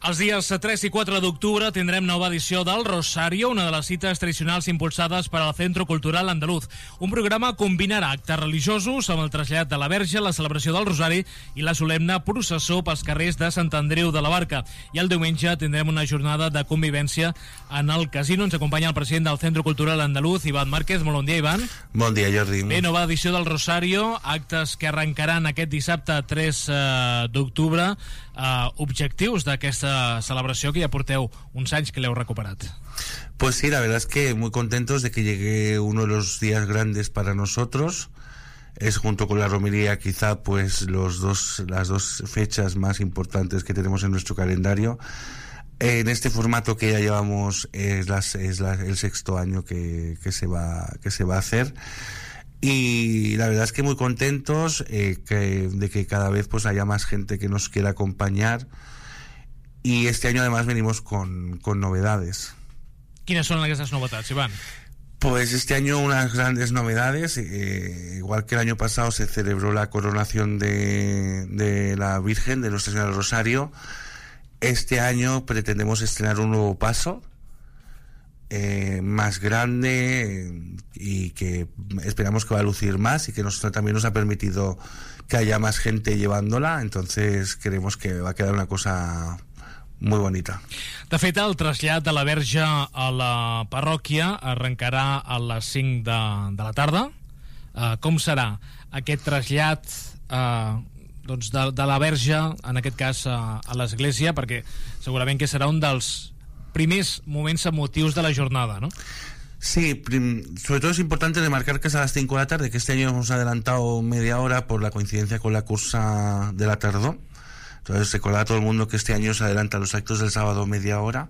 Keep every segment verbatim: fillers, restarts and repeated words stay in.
Els dies tres i quatre d'octubre tindrem nova edició del Rosario, una de les cites tradicionals impulsades per al Centro Cultural Andaluz. Un programa combinarà actes religiosos amb el trasllat de la Verge, la celebració del Rosari i la solemne processó pels carrers de Sant Andreu de la Barca. I el diumenge tindrem una jornada de convivència en el casino. Ens acompanya el president del Centro Cultural Andaluz, Iván Márquez. Molt bon dia, Iván. Bon dia, Jordi. Bé, nova edició del Rosario, actes que arrencaran aquest dissabte tres d'octubre. Uh, objectius d'aquesta celebració que ja porteu uns anys que l'heu recuperat. Pues sí, la verdad es que muy contentos de que llegue uno de los días grandes para nosotros. Es, junto con la romería, quizá pues los dos las dos fechas más importantes que tenemos en nuestro calendario. En este formato que ya llevamos es, las, es la, el sexto año que, que se va que se va a hacer. Y la verdad es que muy contentos eh, que, de que cada vez pues haya más gente que nos quiera acompañar, y este año además venimos con, con novedades. ¿Quiénes son estas novedades, Iván? Pues este año unas grandes novedades, eh, igual que el año pasado se celebró la coronación de, de la Virgen, de Nuestra Señora del Rosario. Este año pretendemos estrenar un nuevo paso, Eh, más grande, eh, y que esperamos que va a lucir más, y que nos, también nos ha permitido que haya más gente llevándola. Entonces creemos que va a quedar una cosa muy bonita. De fet, el trasllat de la Verge a la parròquia arrencarà a les cinc de, de la tarda. Uh, com serà aquest trasllat uh, doncs de, de la Verge, en aquest cas uh, a l'església, perquè segurament que serà un dels primers momentos emotivos de la jornada, ¿no? Sí, prim, sobre todo es importante remarcar que es a las cinco de la tarde, que este año hemos adelantado media hora por la coincidencia con la cursa de la tardó. Entonces recordar a todo el mundo que este año se adelantan los actos del sábado media hora.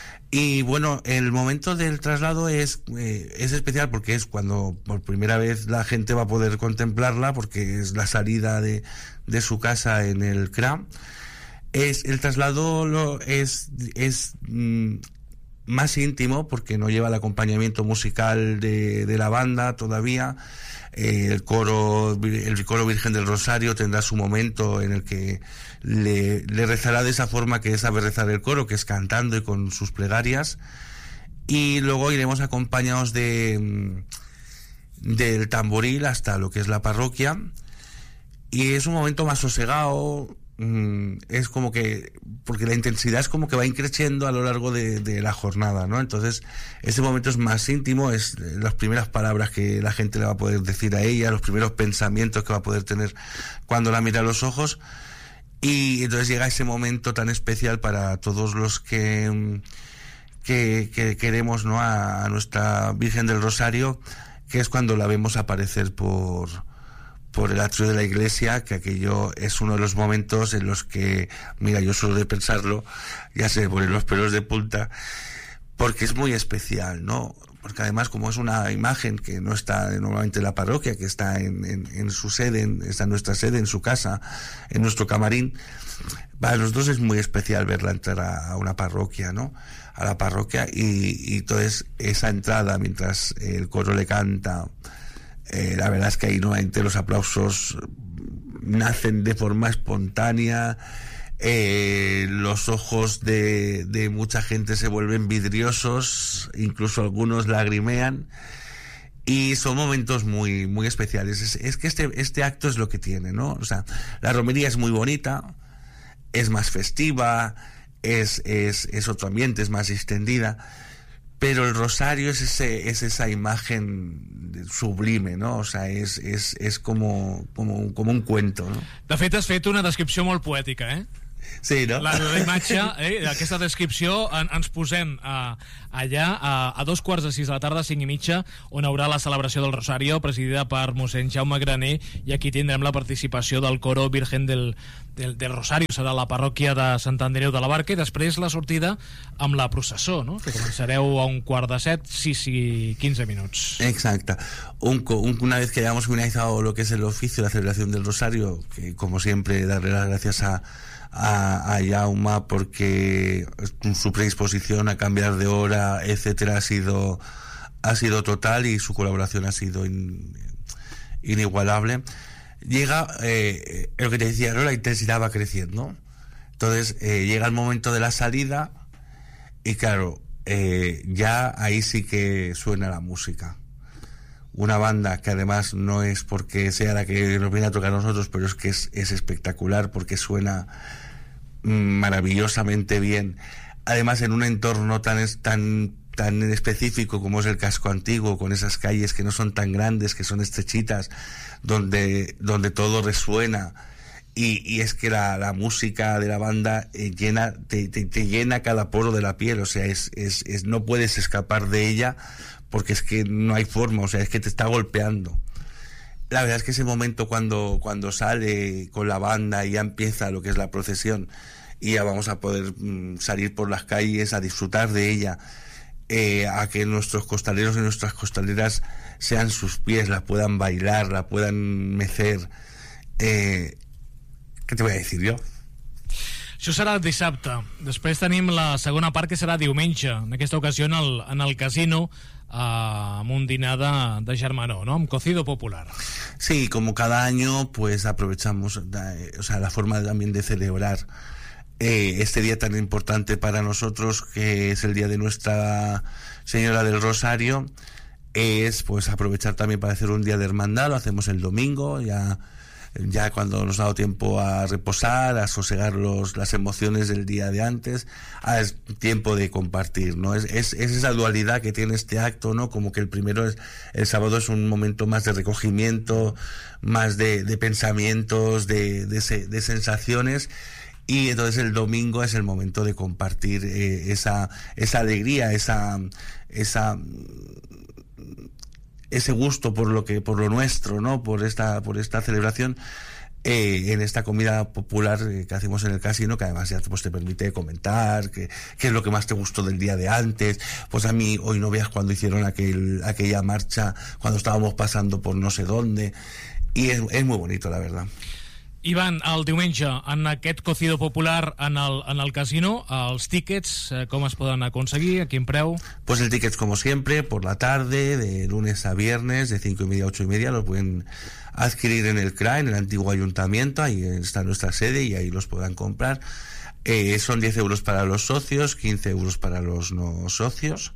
Y bueno, el momento del traslado es, eh, es especial porque es cuando por primera vez la gente va a poder contemplarla, porque es la salida de, de su casa en el C R A. Es, el traslado lo, es, es mm, más íntimo porque no lleva el acompañamiento musical de, de la banda todavía. Eh, el coro el coro Virgen del Rosario tendrá su momento en el que le, le rezará de esa forma que sabe rezar el coro, que es cantando y con sus plegarias. Y luego iremos acompañados de del tamboril hasta lo que es la parroquia, y es un momento más sosegado. Es como que, porque la intensidad es como que va increciendo a lo largo de, de la jornada, ¿no? Entonces ese momento es más íntimo, es las primeras palabras que la gente le va a poder decir a ella, los primeros pensamientos que va a poder tener cuando la mira a los ojos. Y entonces llega ese momento tan especial para todos los que que, que queremos, ¿no?, a, a nuestra Virgen del Rosario, que es cuando la vemos aparecer por por el atrio de la iglesia, que aquello es uno de los momentos en los que, mira, yo solo de pensarlo ya se me ponen los pelos de punta, porque es muy especial, ¿no? Porque además, como es una imagen que no está normalmente en la parroquia, que está en, en, en su sede, en, está en nuestra sede, en su casa, en nuestro camarín, para nosotros es muy especial verla entrar a, a una parroquia, ¿no? A la parroquia, y, y entonces esa entrada mientras el coro le canta. Eh, la verdad es que ahí nuevamente los aplausos nacen de forma espontánea, eh, los ojos de, de mucha gente se vuelven vidriosos, incluso algunos lagrimean, y son momentos muy muy especiales. Es, es que este, este acto es lo que tiene, ¿no? O sea, la romería es muy bonita, es más festiva, es, es, es otro ambiente, es más extendida, pero el rosario es ese es esa imagen sublime, no? O sea, és, és, és como, como, como un cuento, no? De fet, has fet una descripció molt poètica, eh? Sí, no? La, la imatge, eh, aquesta descripció, en, ens posem a, allà a, a dos quarts de sis de la tarda, cinc i mitja, on haurà la celebració del Rosario, presidida per mossèn Jaume Graner, i aquí tindrem la participació del coro Virgen del, del, del Rosario. Serà la parròquia de Sant Andreu de la Barca, i després la sortida amb la processó, no? Que començareu a un quart de set, sis i quinze minuts. Exacte. Un, un, una vez que hayamos finalizado lo que es el oficio, la celebración del Rosario, que como siempre darle las gracias a A, a Jaume, porque su predisposición a cambiar de hora, etcétera, ha sido ha sido total, y su colaboración ha sido in, inigualable. Llega eh, lo que te decía, ¿no? La intensidad va creciendo. Entonces eh, llega el momento de la salida y claro, eh, ya ahí sí que suena la música. Una banda que además no es porque sea la que nos viene a tocar a nosotros, pero es que es, es espectacular porque suena mm, maravillosamente bien. Además en un entorno tan, tan, tan específico como es el casco antiguo, con esas calles que no son tan grandes, que son estrechitas, donde, donde todo resuena. Y, y es que la, la música de la banda eh, llena, te, te, te llena cada poro de la piel, o sea, es, es, es, no puedes escapar de ella porque es que no hay forma, o sea, es que te está golpeando. La verdad es que ese momento cuando, cuando sale con la banda y ya empieza lo que es la procesión y ya vamos a poder mm, salir por las calles a disfrutar de ella, eh, a que nuestros costaleros y nuestras costaleras sean sus pies, la puedan bailar, la puedan mecer, eh, què te voy a decir jo? Això serà dissabte. Després tenim la segona part, que serà diumenge. En aquesta ocasió en el, en el casino, eh, amb un dinar de, de germanor, ¿no? Amb cocido popular. Sí, como cada año, pues aprovechamos, eh, o sea, la forma también de celebrar eh, este día tan importante para nosotros, que es el día de Nuestra Señora del Rosario, es pues aprovechar también para hacer un día de hermandad. Lo hacemos el domingo, ya... ya cuando nos ha dado tiempo a reposar, a sosegar los, las emociones del día de antes, ah, es tiempo de compartir, ¿no? Es, es, es esa dualidad que tiene este acto, ¿no? Como que el primero es, el sábado es un momento más de recogimiento, más de, de pensamientos, de, de, de sensaciones, y entonces el domingo es el momento de compartir eh, esa, esa alegría, esa, esa ese gusto por lo que por lo nuestro, ¿no? Por esta por esta celebración eh, en esta comida popular eh, que hacemos en el casino, que además ya pues, te permite comentar qué qué es lo que más te gustó del día de antes. Pues a mí hoy no veas cuando hicieron aquel aquella marcha, cuando estábamos pasando por no sé dónde, y es, es muy bonito, la verdad. Ivan, el diumenge, en aquest cocido popular en el, en el casino, els tíquets, eh, com es poden aconseguir, a quin preu? Pues el ticket, como siempre, por la tarde, de lunes a viernes, de cinco y media a ocho y media, los pueden adquirir en el C R A, en el antiguo ayuntamiento, ahí está nuestra sede y ahí los podrán comprar. Eh, son diez euros para los socios, quince euros para los no socios.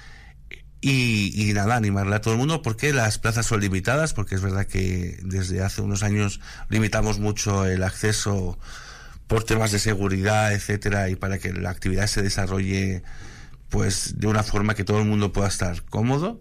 Y, y nada, animarle a todo el mundo, porque las plazas son limitadas, porque es verdad que desde hace unos años limitamos mucho el acceso por temas de seguridad, etcétera, y para que la actividad se desarrolle pues de una forma que todo el mundo pueda estar cómodo.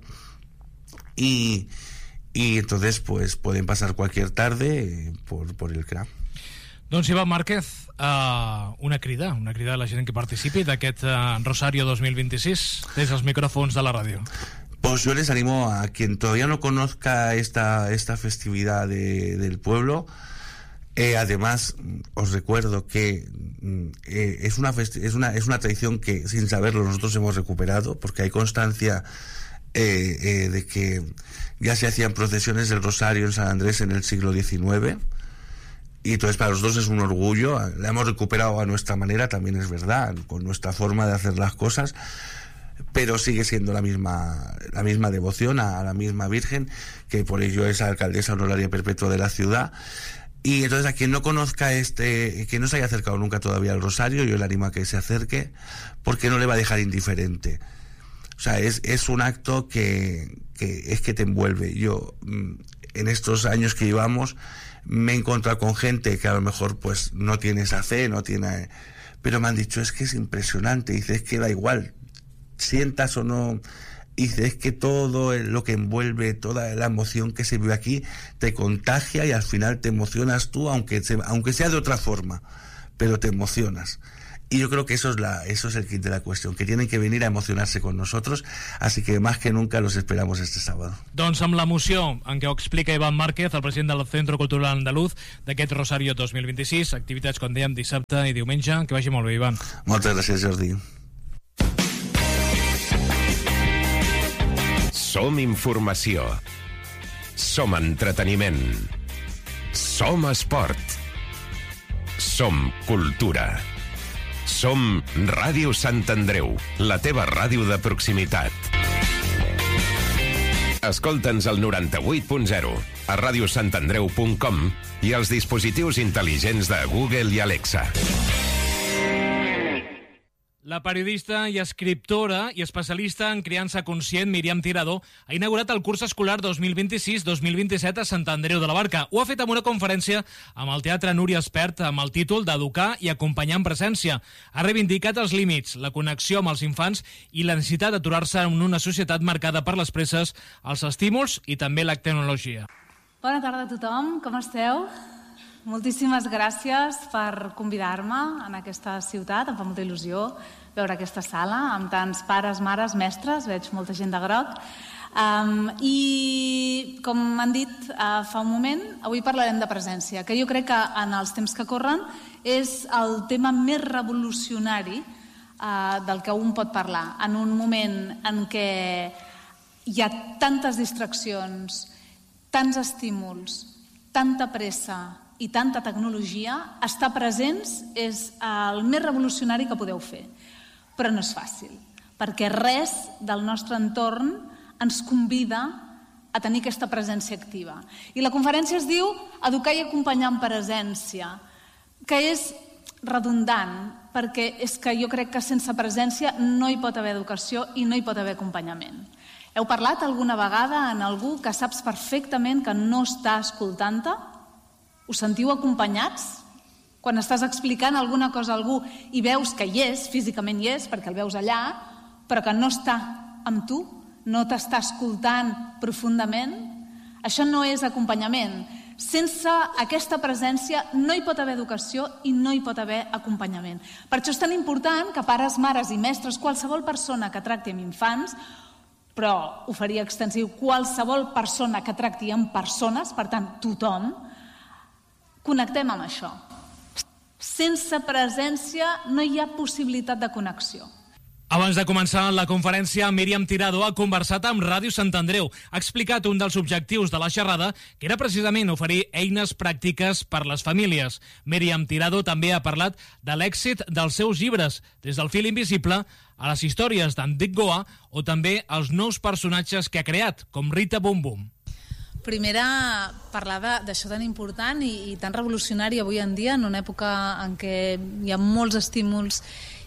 Y, y entonces pues pueden pasar cualquier tarde por, por el C R A. Doncs Iván Márquez, uh, una crida, una crida a la gent que participi d'aquest uh, Rosario dos mil veintiséis des dels micrófonos de la radio. Pues yo les animo a quien todavía no conozca esta, esta festividad de, del pueblo. Eh, además, os recuerdo que eh, es, una festi- es, una, es una tradición que sin saberlo nosotros hemos recuperado, porque hay constancia eh, eh, de que ya se hacían procesiones del Rosario en San Andrés en el siglo diecinueve. Y entonces para nosotros es un orgullo, la hemos recuperado a nuestra manera, también es verdad, con nuestra forma de hacer las cosas, pero sigue siendo la misma la misma devoción a la misma Virgen, que por ello es alcaldesa honoraria perpetua de la ciudad. Y entonces a quien no conozca este, que no se haya acercado nunca todavía al Rosario, yo le animo a que se acerque, porque no le va a dejar indiferente. O sea, es, es un acto que, que es que te envuelve. Yo, en estos años que llevamos, me he encontrado con gente que a lo mejor pues no tiene esa fe, no tiene, pero me han dicho, es que es impresionante. Dice, es que da igual, sientas o no. Dice, es que todo lo que envuelve, toda la emoción que se vive aquí, te contagia y al final te emocionas tú, aunque, se, aunque sea de otra forma, pero te emocionas. Y yo creo que eso es la, eso es el kit de la cuestión, que tienen que venir a emocionarse con nosotros, así que más que nunca los esperamos este sábado. Doncs amb l'emoció en què ho explica Iván Márquez, el president del Centro Cultural Andaluz, d'aquest Rosario dos mil vint-i-sis, activitats, com dèiem, dissabte i diumenge. Que vagi molt bé, Iván. Moltes gràcies, Jordi. Som informació. Som entreteniment. Som esport. Som cultura. Som Ràdio Sant Andreu, la teva ràdio de proximitat. Escolta'ns al noranta-vuit punt zero, a radiosantandreu punt com i als dispositius intel·ligents de Google i Alexa. La periodista i escriptora i especialista en criança conscient Míriam Tirado ha inaugurat el curs escolar dos mil vint-i-sis dos mil vint-i-set a Sant Andreu de la Barca. Ho ha fet amb una conferència amb el Teatre Núria Espert amb el títol d'Educar i acompanyar en presència. Ha reivindicat els límits, la connexió amb els infants i la necessitat d'aturar-se en una societat marcada per les presses, els estímuls i també la tecnologia. Bona tarda a tothom, com esteu? Moltíssimes gràcies per convidar-me en aquesta ciutat. Em fa molta il·lusió veure aquesta sala amb tants pares, mares, mestres. Veig molta gent de groc. Um, I, com m'han dit uh, fa un moment, avui parlarem de presència, que jo crec que en els temps que corren és el tema més revolucionari uh, del que un pot parlar. En un moment en què hi ha tantes distraccions, tants estímuls, tanta pressa i tanta tecnologia, estar presents és el més revolucionari que podeu fer. Però no és fàcil, perquè res del nostre entorn ens convida a tenir aquesta presència activa. I la conferència es diu Educar i acompanyar en presència, que és redundant, perquè és que jo crec que sense presència no hi pot haver educació i no hi pot haver acompanyament. Heu parlat alguna vegada en algú que saps perfectament que no està escoltant-te? Us sentiu acompanyats? Quan estàs explicant alguna cosa a algú i veus que hi és, físicament hi és, perquè el veus allà, però que no està amb tu, no t'està escoltant profundament, això no és acompanyament. Sense aquesta presència no hi pot haver educació i no hi pot haver acompanyament. Per això és tan important que pares, mares i mestres, qualsevol persona que tracti amb infants, però ho faria extensiu, qualsevol persona que tracti amb persones, per tant, tothom, connectem amb això. Sense presència no hi ha possibilitat de connexió. Abans de començar la conferència, Míriam Tirado ha conversat amb Ràdio Sant Andreu. Ha explicat un dels objectius de la xerrada, que era precisament oferir eines pràctiques per les famílies. Míriam Tirado també ha parlat de l'èxit dels seus llibres, des del fil invisible a les històries d'Antic Goa o també els nous personatges que ha creat, com Rita Bum Bum. Primera, parlar d'això tan important i, i tan revolucionari avui en dia, en una època en què hi ha molts estímuls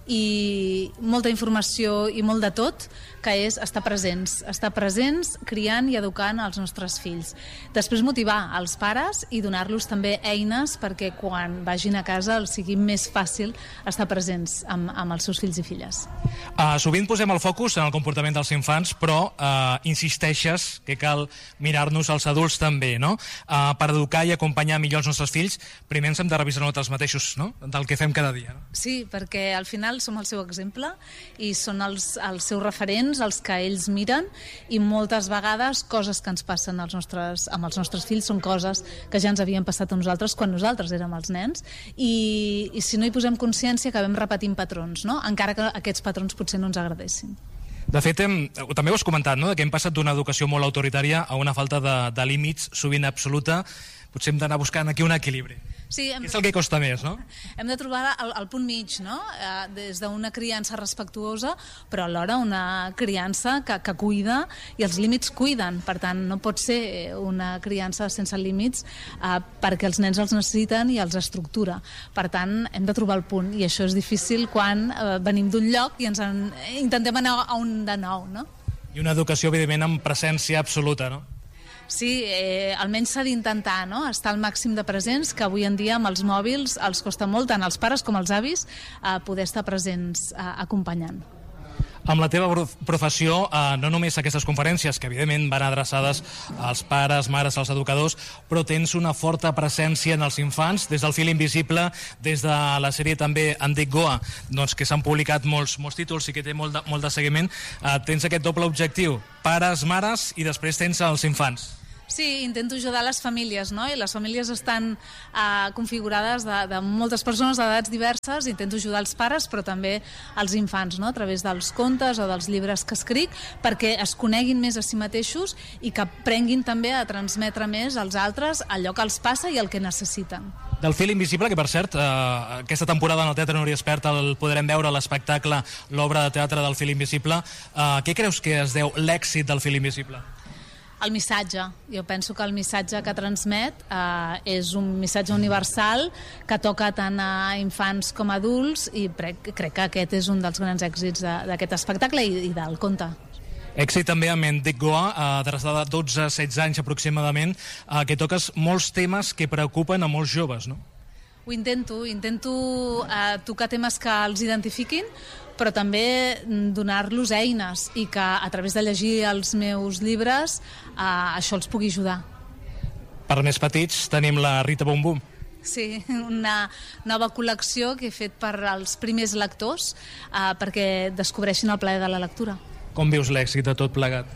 i molta informació i molt de tot, que és estar presents, estar presents criant i educant els nostres fills. Després motivar els pares i donar-los també eines perquè quan vagin a casa els sigui més fàcil estar presents amb, amb els seus fills i filles. Uh, sovint posem el focus en el comportament dels infants, però uh, insisteixes que cal mirar-nos als adults també, no? Uh, per educar i acompanyar millor els nostres fills, primer ens hem de revisar nosaltres mateixos, no? Del que fem cada dia. No? Sí, perquè al final som el seu exemple i són els, els seus referents, els que ells miren, i moltes vegades coses que ens passen als nostres, amb els nostres fills són coses que ja ens havien passat a nosaltres quan nosaltres érem els nens, i, i si no hi posem consciència acabem repetint patrons, no? Encara que aquests patrons potser no ens agradessin. De fet, hem, també ho has comentat, no? Que hem passat d'una educació molt autoritària a una falta de, de límits sovint absoluta. Potser hem d'anar buscant aquí un equilibri. Sí, hem... És el que costa més, no? Hem de trobar el, el punt mig, no? Eh, des d'una criança respectuosa, però alhora una criança que, que cuida, i els límits cuiden. Per tant, no pot ser una criança sense límits eh, perquè els nens els necessiten i els estructura. Per tant, hem de trobar el punt, i això és difícil quan eh, venim d'un lloc i ens en, intentem anar a un de nou, no? I una educació, evidentment, amb presència absoluta, no? Sí, eh, almenys s'ha d'intentar, no? Estar al màxim de presents, que avui en dia amb els mòbils els costa molt, tant als pares com als avis, eh, poder estar presents eh, acompanyant. Amb la teva professió, eh, no només aquestes conferències, que evidentment van adreçades als pares, mares, als educadors, però tens una forta presència en els infants, des del fil invisible, des de la sèrie també Antic Goa, doncs, que s'han publicat molts, molts títols i que té molt de, molt de seguiment. Eh, tens aquest doble objectiu, pares, mares, i després tens els infants. Sí, intento ajudar les famílies, no? I les famílies estan eh, configurades de, de moltes persones d'edats diverses. Intento ajudar els pares, però també els infants, no? A través dels contes o dels llibres que escric, perquè es coneguin més a si mateixos i que aprenguin també a transmetre més als altres allò que els passa i el que necessiten. Del fil invisible, que per cert, eh, aquesta temporada en el Teatre Núria Espert el podrem veure, l'espectacle, l'obra de teatre del fil invisible. Eh, què creus que es deu l'èxit del fil invisible? El missatge. Jo penso que el missatge que transmet eh, és un missatge universal que toca tant a infants com a adults i crec, crec que aquest és un dels grans èxits d'aquest espectacle i, i del conte. Èxit també amb en Dic Goa, eh, adreçada de dotze a setze anys aproximadament, eh, que toques molts temes que preocupen a molts joves, no? Ho intento, intento eh, tocar temes que els identifiquin, però també donar-los eines i que a través de llegir els meus llibres eh, això els pugui ajudar. Per més petits tenim la Rita Bum Bum. Sí, una nova col·lecció que he fet per als primers lectors eh, perquè descobreixin el plaer de la lectura. Com vius l'èxit de tot plegat?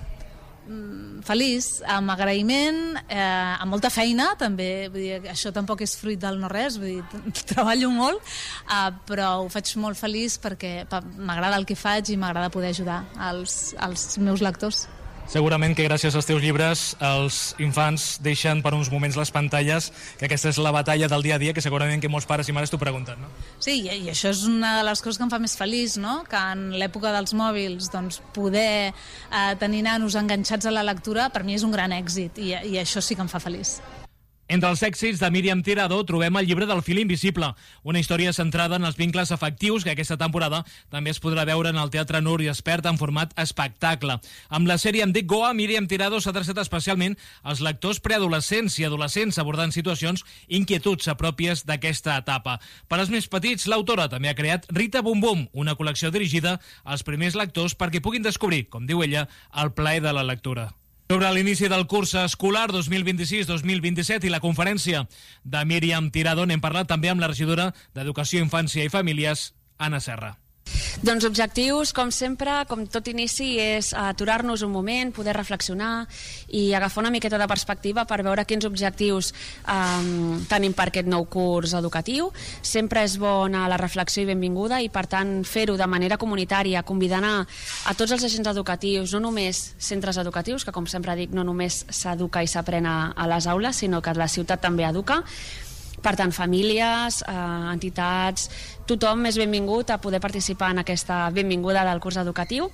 Feliç, amb agraïment, eh, amb molta feina, també, vull dir, això tampoc és fruit del no-res, vull dir, treballo molt, eh, però ho faig molt feliç perquè m'agrada el que faig i m'agrada poder ajudar als, als meus lectors. Segurament que gràcies als teus llibres els infants deixen per uns moments les pantalles, que aquesta és la batalla del dia a dia que segurament que molts pares i mares t'ho pregunten, no? Sí, i això és una de les coses que em fa més feliç, no? Que en l'època dels mòbils doncs, poder eh, tenir nanos enganxats a la lectura per mi és un gran èxit i, i això sí que em fa feliç. Entre els èxits de Míriam Tirado trobem el llibre del fil invisible, una història centrada en els vincles afectius que aquesta temporada també es podrà veure en el Teatre Núria Espert en format espectacle. Amb la sèrie Em dic Goa, Míriam Tirado s'ha adreçat especialment als lectors preadolescents i adolescents abordant situacions i inquietuds pròpies d'aquesta etapa. Per als més petits, l'autora també ha creat Rita Bum Bum, una col·lecció dirigida als primers lectors perquè puguin descobrir, com diu ella, el plaer de la lectura. Sobre l'inici del curs escolar dos mil vint-i-sis dos mil vint-i-set i la conferència de Míriam Tirado n'hem parlat també amb la regidora d'Educació, Infància i Famílies, Anna Serra. Doncs objectius, com sempre, com tot inici, és aturar-nos un moment, poder reflexionar i agafar una miqueta de perspectiva per veure quins objectius eh, tenim per aquest nou curs educatiu. Sempre és bona la reflexió i benvinguda i, per tant, fer-ho de manera comunitària, convidant a, a tots els agents educatius, no només centres educatius, que com sempre dic, no només s'educa i s'aprèn a, a les aules, sinó que la ciutat també educa. Per tant, famílies, eh, entitats, tothom és benvingut a poder participar en aquesta benvinguda del curs educatiu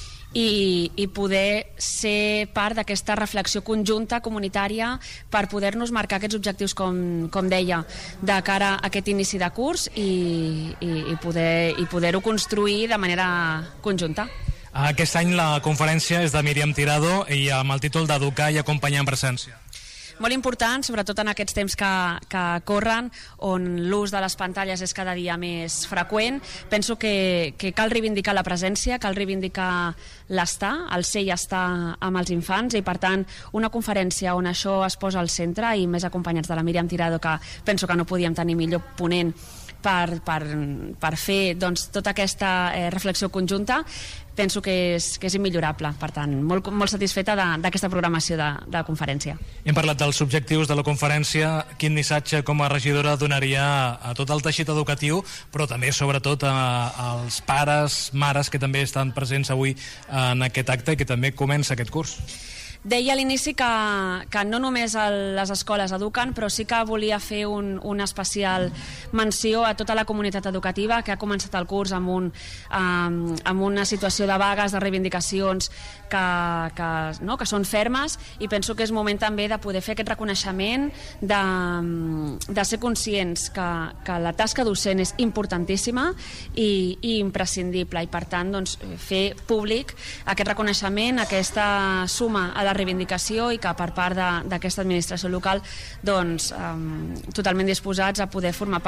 i, i poder ser part d'aquesta reflexió conjunta, comunitària, per poder-nos marcar aquests objectius, com, com deia, de cara a aquest inici de curs i, i, i poder, i poder-ho construir de manera conjunta. Aquest any la conferència és de Míriam Tirado i amb el títol d'Educar i Acompanyar en Presència. Molt important, sobretot en aquests temps que, que corren, on l'ús de les pantalles és cada dia més freqüent. Penso que, que cal reivindicar la presència, cal reivindicar l'estar, el ser i estar amb els infants, i per tant una conferència on això es posa al centre i més acompanyats de la Míriam Tirado, que penso que no podíem tenir millor ponent per, per, per fer doncs, tota aquesta eh, reflexió conjunta. Penso que és, que és immillorable, per tant, molt, molt satisfeta d'aquesta programació de, de conferència. Hem parlat dels objectius de la conferència. Quin missatge com a regidora donaria a tot el teixit educatiu, però també sobretot a, als pares, mares que també estan presents avui en aquest acte i que també comença aquest curs? Deia a l'inici que, que no només el, les escoles eduquen, però sí que volia fer un, una especial menció a tota la comunitat educativa que ha començat el curs amb, un, um, amb una situació de vagues, de reivindicacions que, que, no, que són fermes, i penso que és moment també de poder fer aquest reconeixement, de, de ser conscients que, que la tasca docent és importantíssima i, i imprescindible, i per tant doncs, fer públic aquest reconeixement, aquesta suma a la reivindicació, i que per part d'aquesta administració local doncs, um, totalment disposats a poder formar part